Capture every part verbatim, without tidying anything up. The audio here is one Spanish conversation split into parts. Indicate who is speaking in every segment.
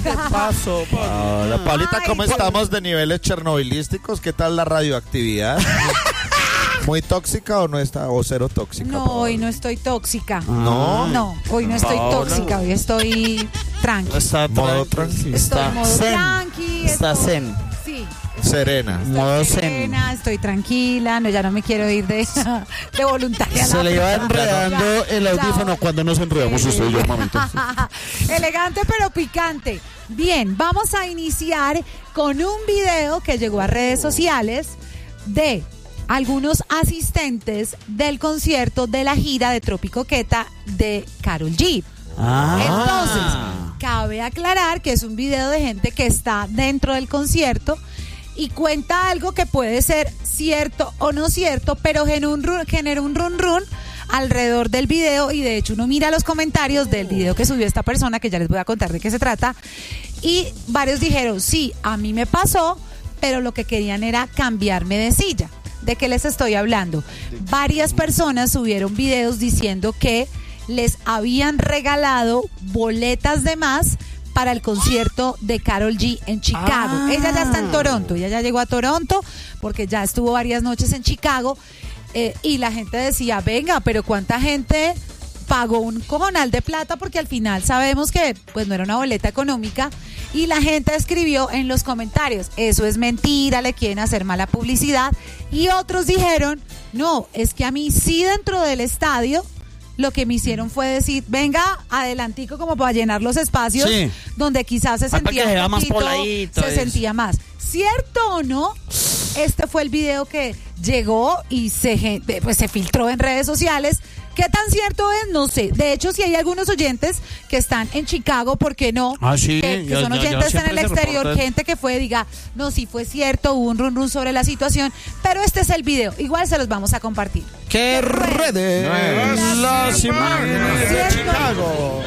Speaker 1: ¿Qué pasó?
Speaker 2: Hola, Paulita,
Speaker 3: Ay,
Speaker 2: ¿cómo
Speaker 3: sí.
Speaker 2: estamos de niveles chernobilísticos? ¿Qué tal la radioactividad? ¿Muy tóxica o no está? ¿O cero tóxica?
Speaker 3: No,
Speaker 2: Paola?
Speaker 3: hoy no estoy tóxica.
Speaker 2: ¿No?
Speaker 3: No, hoy no estoy
Speaker 1: Paola.
Speaker 3: tóxica, hoy estoy tranqui.
Speaker 1: Está
Speaker 2: Modo
Speaker 1: tranqui.
Speaker 2: tranqui.
Speaker 3: Estoy
Speaker 1: Está
Speaker 3: en modo
Speaker 1: zen.
Speaker 3: tranqui.
Speaker 1: Está
Speaker 3: estoy-
Speaker 1: zen.
Speaker 3: Sí.
Speaker 2: Serena.
Speaker 3: Estoy
Speaker 1: Modo zen.
Speaker 3: serena, estoy tranquila, no, ya no me quiero ir de, de voluntaria. a la
Speaker 1: Se le iba
Speaker 3: fiesta.
Speaker 1: enredando
Speaker 3: Ya,
Speaker 1: el audífono
Speaker 3: ya.
Speaker 1: cuando nos enredamos usted y yo, mamita.
Speaker 3: Elegante pero picante. Bien, vamos a iniciar con un video que llegó a redes sociales de algunos asistentes del concierto de la gira de Trópico Queta de Karol G.
Speaker 1: Ah.
Speaker 3: Entonces, cabe aclarar que es un video de gente que está dentro del concierto y cuenta algo que puede ser cierto o no cierto, pero genera un run, genera un run run alrededor del video, y de hecho uno mira los comentarios del video que subió esta persona, que ya les voy a contar de qué se trata, y varios dijeron, sí, a mí me pasó, pero lo que querían era cambiarme de silla. ¿De qué les estoy hablando? Varias personas subieron videos diciendo que les habían regalado boletas de más para el concierto de Karol G en Chicago.
Speaker 1: Ah.
Speaker 3: Ella ya está en Toronto, ella ya llegó a Toronto porque ya estuvo varias noches en Chicago, eh, y la gente decía, venga, pero ¿cuánta gente pagó un cojonal de plata? Porque al final sabemos que pues no era una boleta económica, y la gente escribió en los comentarios, eso es mentira, le quieren hacer mala publicidad, y otros dijeron, no, es que a mí sí dentro del estadio lo que me hicieron fue decir, venga, adelantico como para llenar los espacios,
Speaker 1: Sí.
Speaker 3: donde quizás se
Speaker 1: Ah, para
Speaker 3: sentía
Speaker 1: que se vea
Speaker 3: un
Speaker 1: más
Speaker 3: poquito,
Speaker 1: poladito,
Speaker 3: se
Speaker 1: es.
Speaker 3: sentía más. ¿Cierto o no? Este fue el video que llegó y se, gen- pues, se filtró en redes sociales. ¿Qué tan cierto es? No sé. De hecho, si hay algunos oyentes que están en Chicago, ¿por qué no?
Speaker 1: Ah, sí,
Speaker 3: Que, que
Speaker 1: ya-
Speaker 3: son
Speaker 1: ya- ya
Speaker 3: oyentes en
Speaker 1: siempre
Speaker 3: el
Speaker 1: se
Speaker 3: exterior,
Speaker 1: reportan.
Speaker 3: gente que fue, diga, no, sí fue cierto, hubo un run run sobre la situación, pero este es el video. Igual se los vamos a compartir.
Speaker 1: ¡Qué redes! Las imágenes de Chicago.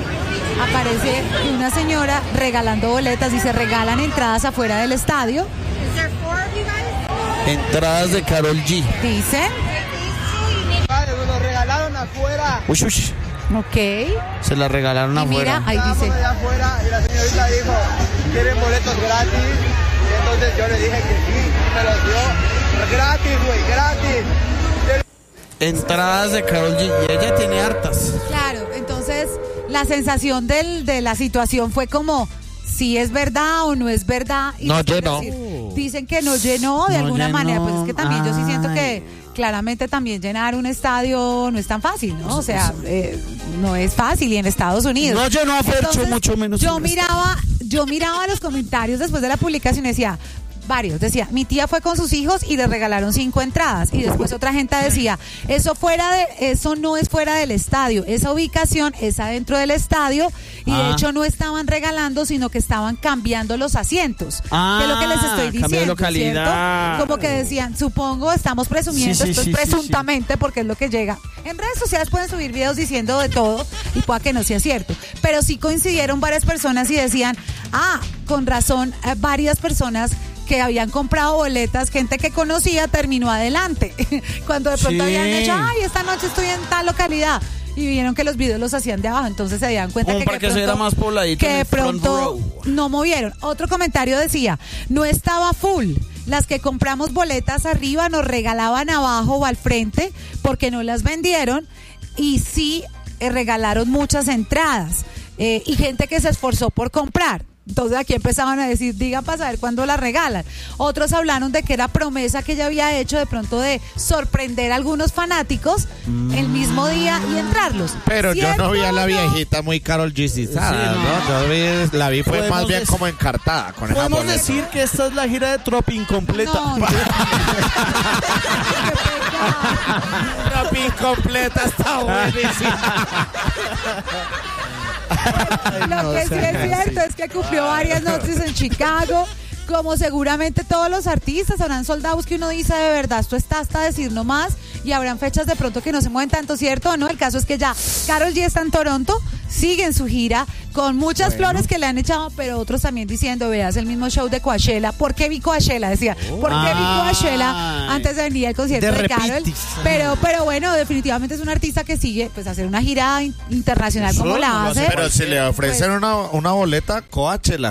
Speaker 3: Aparece una señora regalando boletas, dice, regalan entradas afuera del estadio,
Speaker 1: Entradas de Karol G.
Speaker 3: dice,
Speaker 4: Me lo regalaron afuera.
Speaker 1: Uy, uy.
Speaker 3: ok,
Speaker 1: Se la regalaron
Speaker 3: y
Speaker 1: afuera.
Speaker 3: mira, ahí
Speaker 4: Estábamos
Speaker 3: dice,
Speaker 4: allá afuera y la señorita dijo, ¿quieren boletos gratis? Y entonces yo le dije que sí, y me los dio gratis, güey, gratis.
Speaker 1: Entradas de Karol G. Y ella tiene hartas.
Speaker 3: claro, entonces la sensación del, de la situación fue como, si es verdad o no es verdad. Y
Speaker 1: No
Speaker 3: es
Speaker 1: llenó.
Speaker 3: decir, dicen que no llenó de
Speaker 1: No
Speaker 3: alguna
Speaker 1: llenó.
Speaker 3: manera, pues es que también yo sí siento
Speaker 1: Ay.
Speaker 3: que claramente también llenar un estadio no es tan fácil, ¿no? O sea, eh, no es fácil, y en Estados Unidos.
Speaker 1: No llenó a Fercho,
Speaker 3: Entonces,
Speaker 1: mucho menos
Speaker 3: Yo
Speaker 1: en
Speaker 3: miraba, yo miraba los comentarios después de la publicación y decía, varios, decía, mi tía fue con sus hijos y le regalaron cinco entradas, y después otra gente decía, eso fuera de, eso no es fuera del estadio, esa ubicación es adentro del estadio, y de
Speaker 1: Ah.
Speaker 3: hecho no estaban regalando, sino que estaban cambiando los asientos,
Speaker 1: Ah,
Speaker 3: que es lo que les estoy
Speaker 1: cambio de
Speaker 3: diciendo,
Speaker 1: localidad.
Speaker 3: ¿cierto? Como que decían, supongo, estamos presumiendo,
Speaker 1: Sí, sí,
Speaker 3: esto
Speaker 1: sí,
Speaker 3: es
Speaker 1: sí,
Speaker 3: presuntamente, porque es lo que llega. En redes sociales pueden subir videos diciendo de todo y pueda que no sea cierto, pero sí coincidieron varias personas y decían, ah, con razón, eh, varias personas que habían comprado boletas, gente que conocía, terminó adelante. Cuando de pronto
Speaker 1: Sí.
Speaker 3: habían dicho, ay, esta noche estoy en tal localidad, y vieron que los videos los hacían de abajo, entonces se dieron cuenta
Speaker 1: Como
Speaker 3: que,
Speaker 1: para
Speaker 3: de
Speaker 1: que se
Speaker 3: pronto-
Speaker 1: viera más pobladito
Speaker 3: que
Speaker 1: en
Speaker 3: de
Speaker 1: el front
Speaker 3: pronto
Speaker 1: row.
Speaker 3: no movieron. Otro comentario decía, no estaba full. Las que compramos boletas arriba nos regalaban abajo o al frente porque no las vendieron, y sí eh, regalaron muchas entradas, eh, y gente que se esforzó por comprar. Entonces aquí empezaban a decir, digan para saber cuándo la regalan. Otros hablaron de que era promesa que ella había hecho de pronto de sorprender a algunos fanáticos el mismo día y entrarlos.
Speaker 2: Pero yo no vi a la
Speaker 3: ¿Cierto o no?
Speaker 2: viejita muy Karol G-sizada,
Speaker 1: Sí,
Speaker 2: ¿no? Yo vi- la vi fue
Speaker 1: Podemos
Speaker 2: más bien
Speaker 1: dec-
Speaker 2: como encartada con esa
Speaker 1: Podemos
Speaker 2: boleta.
Speaker 1: decir que esta es la gira de Trop incompleta.
Speaker 3: No, no.
Speaker 2: La pin completa está buenísima.
Speaker 3: Lo que sí es cierto es que cumplió varias noches en Chicago, como seguramente todos los artistas. Habrán soldados que uno dice, de verdad, esto está hasta decir no más, y habrán fechas de pronto que no se mueven tanto, ¿cierto o no? El caso es que ya Karol G está en Toronto, siguen su gira con muchas
Speaker 5: Bueno.
Speaker 3: flores que le han echado, pero otros también diciendo, veas el mismo show de Coachella. ¿Por qué vi Coachella? Decía, ¿por qué vi
Speaker 5: Ay.
Speaker 3: Coachella antes de venir al concierto
Speaker 5: De
Speaker 3: de, Karol?
Speaker 5: repitis.
Speaker 3: Pero, pero bueno, definitivamente es un artista que sigue pues hacer una gira in- internacional
Speaker 5: Eso
Speaker 3: como
Speaker 5: no
Speaker 3: la
Speaker 5: lo hace
Speaker 3: hace.
Speaker 2: Pero si le ofrecen una, una boleta, Coachella.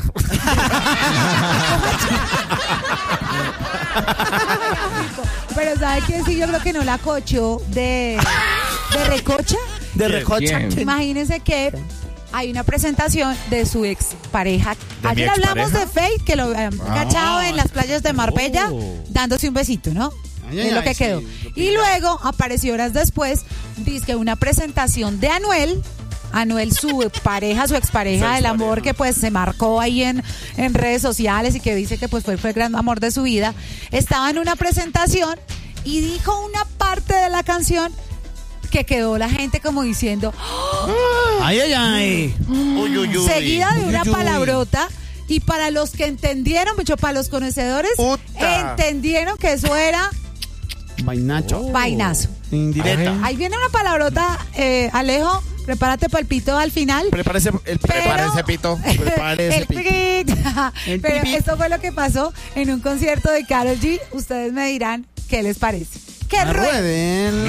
Speaker 3: Pero ¿sabe qué? Sí, yo creo que no la cochó de, de recocha.
Speaker 5: De recocha.
Speaker 1: Bien.
Speaker 3: Imagínense que hay una presentación de su ex pareja.
Speaker 2: ¿De mi
Speaker 3: Ayer hablamos
Speaker 2: expareja?
Speaker 3: de Faith, que lo habían cachado en las playas de Marbella,
Speaker 5: Oh.
Speaker 3: dándose un besito, ¿no?
Speaker 5: Ay, ay,
Speaker 3: es lo
Speaker 5: ay,
Speaker 3: que
Speaker 5: sí,
Speaker 3: quedó.
Speaker 5: lo
Speaker 3: Y
Speaker 5: pilla.
Speaker 3: luego apareció horas después, dice que una presentación de Anuel. Anuel, su pareja, su expareja
Speaker 2: Su
Speaker 3: del amor,
Speaker 2: expareja.
Speaker 3: que pues se marcó ahí en, en redes sociales y que dice que pues fue, fue el gran amor de su vida. Estaba en una presentación y dijo una parte de la canción que quedó la gente como diciendo,
Speaker 5: Ay, ay, ay.
Speaker 2: Uy, uy, uy.
Speaker 3: seguida de
Speaker 5: Uy,
Speaker 3: una
Speaker 5: uy, uy.
Speaker 3: palabrota. Y para los que entendieron, mucho para los conocedores,
Speaker 2: Puta.
Speaker 3: entendieron que eso era
Speaker 5: Vainacho.
Speaker 3: vainazo.
Speaker 5: Indirecta.
Speaker 1: Ay.
Speaker 3: Ahí viene una palabrota, eh, Alejo, prepárate para el pito al final.
Speaker 2: Prepárese, el,
Speaker 3: Pero-
Speaker 2: prepárese, pito. Prepárese,
Speaker 3: el
Speaker 2: pito.
Speaker 3: pit.
Speaker 5: El
Speaker 3: Pero
Speaker 5: pipí.
Speaker 3: esto fue lo que pasó en un concierto de Karol G. Ustedes me dirán qué les parece. ¡Que ruede!
Speaker 5: Rueden.